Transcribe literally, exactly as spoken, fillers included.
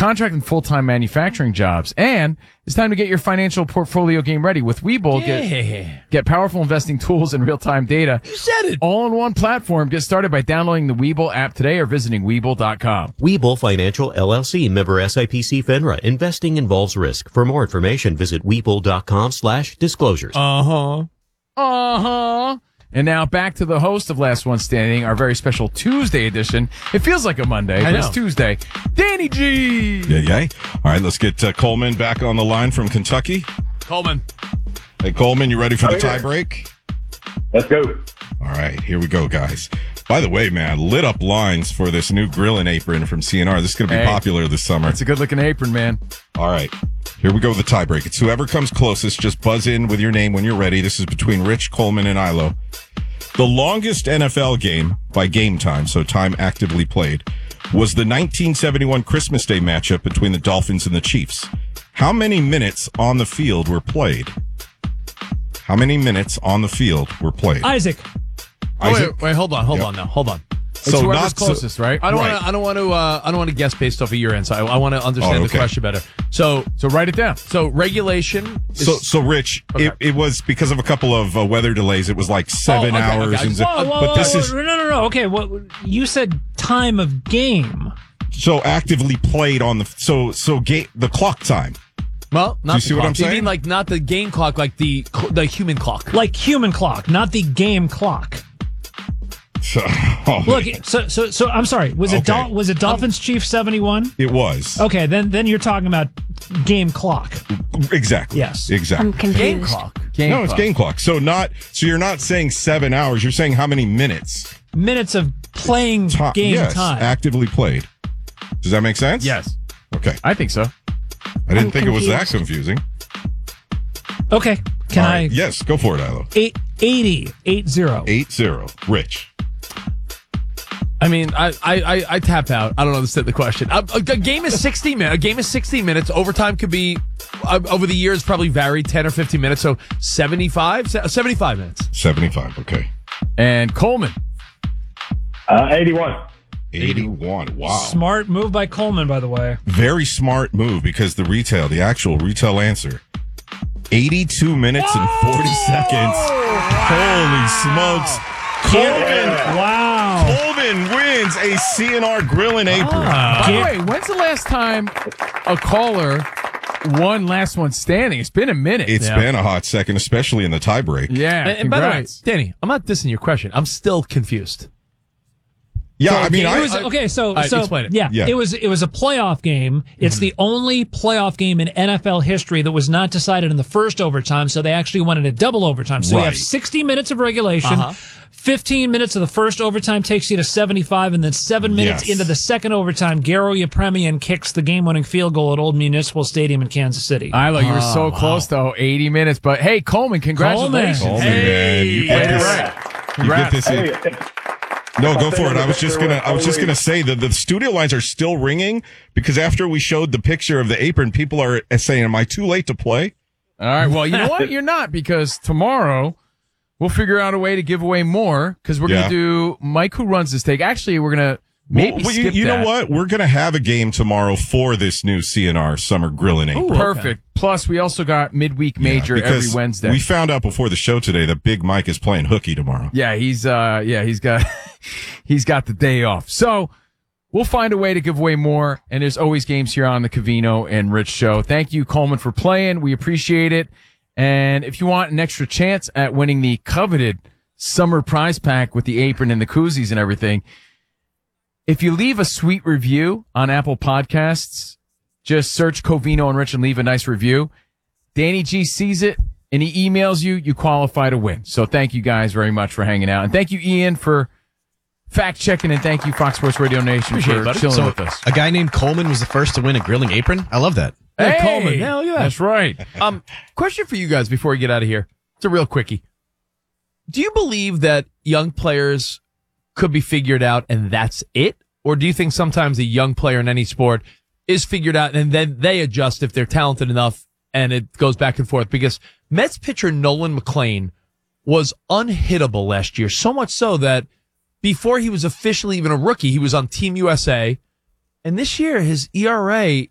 contract and full-time manufacturing jobs. And it's time to get your financial portfolio game ready. With Webull, Yeah. get, get powerful investing tools and real-time data. You said it. All in one platform. Get started by downloading the Webull app today or visiting Webull dot com. Webull Financial, L L C, member S I P C FINRA. Investing involves risk. For more information, visit Webull dot com slash disclosures. Uh-huh. Uh-huh. And now back to the host of Last One Standing, our very special Tuesday edition. It feels like a Monday, but it's Tuesday. Danny G! Yeah, yeah. All right, let's get uh, Coleman back on the line from Kentucky. Coleman. Hey, Coleman, you ready for the tie break? Let's go. All right, here we go, guys. By the way, man, lit up lines for this new grilling apron from C N R. This is going to be Hey, popular this summer. It's a good-looking apron, man. All right, here we go with the tie break. It's whoever comes closest. Just buzz in with your name when you're ready. This is between Rich, Coleman, and Ilo. The longest N F L game by game time, so time actively played, was the nineteen seventy-one Christmas Day matchup between the Dolphins and the Chiefs. How many minutes on the field were played? How many minutes on the field were played? Isaac. Oh, Isaac? wait, wait, hold on, hold Yeah. on now, hold on. It's So whoever's not so- closest, right? I don't Right. want to. I don't want to. Uh, I don't want to guess based off of your answer. I, I want to understand Oh, the okay. question better. So, So write it down. so regulation. Is, So, so Rich, Okay. it, it was because of a couple of uh, weather delays. It was like seven Oh, okay, hours. okay. and Whoa, so- Whoa, whoa, but whoa, this whoa, is no, no, no. Okay, what you said? Time of game. so actively played on the so so ga- the clock time. well, not you the see what clock. I'm You saying? mean like not the game clock, like the the human clock? Like human clock, not the game clock. So, oh, Look, so so so I'm sorry. Was it Okay. Dol- was it Dolphins Chief seventy-one? it was Okay, then then you're talking about game clock. exactly. Yes. exactly. I'm confused. Game clock. Game no, it's clock. game clock. So not so you're not saying seven hours. You're saying how many minutes? Minutes of playing Ti- game yes, time. actively played. Does that make sense? Yes. Okay. I think so. I didn't I'm think it was that confused. confusing. Okay, can All I? right. Yes, go for it, Ilo. Eight, eighty, eight zero. Eight zero. Rich. I mean, I, I, I, I tap out. I don't understand the question. A, a, a game is sixty minutes. A game is sixty minutes. Overtime could be uh, over the years probably varied ten or fifteen minutes. So seventy-five, se- seventy-five minutes. Seventy-five. Okay. And Coleman. Uh, eighty-one. Eighty-one. Wow. Smart move by Coleman, by the way. Very smart move because the retail, the actual retail answer, eighty-two minutes and forty seconds. Holy smokes. Coleman, Wow. Coleman wins a C N R Grillin' Apron. By the way, when's the last time a caller won Last One Standing? It's been a minute. It's now. been a hot second, especially in the tiebreak. Yeah. And, and by the way, congrats. Danny, I'm not dissing your question. I'm still confused. Yeah, I mean, It I, was, okay, so All right, so explain it. yeah, Yeah. it was it was a playoff game. It's the only playoff game in N F L history that was not decided in the first overtime, so they actually wanted a double overtime. So you have Right. sixty minutes of regulation. Uh-huh. fifteen minutes of the first overtime takes you to seventy-five, and then seven minutes Yes. into the second overtime, Garo Yepremian kicks the game-winning field goal at Old Municipal Stadium in Kansas City. Ilo, you were so close, though. eighty minutes. But hey, Coleman, congratulations. Coleman. Coleman, man, you Hey, put this- right. you Congrats. get this in. Hey, No, If go I for think it. I of was it, just there gonna. will I was just gonna always- say that the studio lines are still ringing because after we showed the picture of the apron, people are saying, "Am I too late to play?" All right. Well, you know what? You're not, because tomorrow we'll figure out a way to give away more, because we're Yeah. going to do Mike Who Runs This Take. Actually, we're going to maybe Well, you skip you know that. what? We're gonna have a game tomorrow for this new C N R Summer Grillin' Apron. Perfect. Plus, we also got midweek major Yeah, every because Wednesday. We found out before the show today that Big Mike is playing hooky tomorrow. Yeah, he's uh yeah, he's got he's got the day off. So we'll find a way to give away more, and there's always games here on the Covino and Rich show. Thank you, Coleman, for playing. We appreciate it. And if you want an extra chance at winning the coveted summer prize pack with the apron and the koozies and everything, if you leave a sweet review on Apple Podcasts, just search Covino and Rich and leave a nice review. Danny G sees it and he emails you, you qualify to win. So thank you guys very much for hanging out. And thank you, Ian, for fact checking, and thank you, Fox Sports Radio Nation, Appreciate for it, buddy. chilling So with us. a guy named Coleman was the first to win a grilling apron. I love that. Hey, Hey, Coleman. Yeah, look at that. That's right. Um, question for you guys before we get out of here. It's a real quickie. Do you believe that young players could be figured out and that's it? Or do you think sometimes a young player in any sport is figured out and then they adjust if they're talented enough and it goes back and forth? Because Mets pitcher Nolan McLean was unhittable last year, so much so that before he was officially even a rookie, he was on Team U S A. And this year, his E R A